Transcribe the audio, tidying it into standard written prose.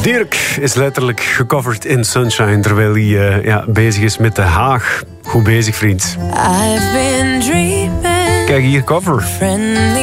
Dirk is letterlijk gecoverd in Sunshine, terwijl hij bezig is met De Haag. Goed bezig, vriend. I've been dreaming. Kijk hier, cover.